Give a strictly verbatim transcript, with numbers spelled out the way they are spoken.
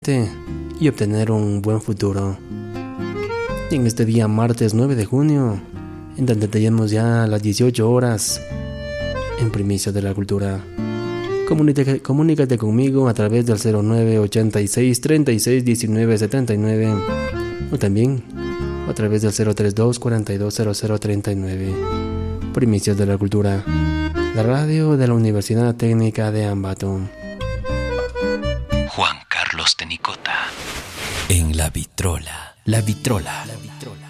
adelante y obtener un buen futuro. Y en este día martes nueve de junio, en donde tenemos ya las dieciocho horas en Primicia de la Cultura, comunícate, comunícate conmigo a través del cero nueve ochenta y seis treinta y seis diecinueve setenta y nueve o también a través del cero treinta y dos cuarenta y dos cero cero treinta y nueve. Primicias de la Cultura, la radio de la Universidad Técnica de Ambato. Juan Carlos Tenicota en La Vitrola. La Vitrola. La Vitrola.